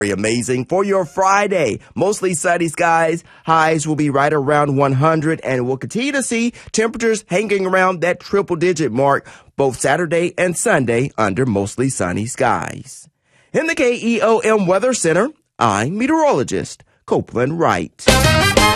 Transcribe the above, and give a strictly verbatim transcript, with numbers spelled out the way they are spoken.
Very amazing for your Friday. Mostly sunny skies. Highs will be right around one hundred, and we'll continue to see temperatures hanging around that triple digit mark both Saturday and Sunday under mostly sunny skies. In the K E O M Weather Center, I'm meteorologist Copeland Wright.